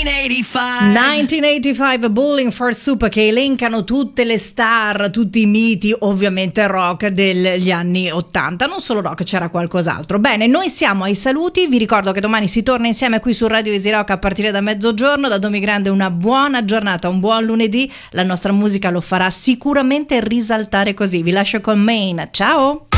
1985 Bowling for Soup, che elencano tutte le star, tutti i miti, ovviamente rock degli anni 80, non solo rock, c'era qualcos'altro. Bene, noi siamo ai saluti, vi ricordo che domani si torna insieme qui su Radio Easy Rock a partire da mezzogiorno. Da Domi Grande una buona giornata, un buon lunedì, la nostra musica lo farà sicuramente risaltare così. Vi lascio con Main, ciao!